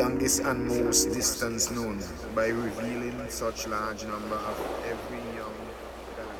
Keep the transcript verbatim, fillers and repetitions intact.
longest and most distance known by revealing such large number of every young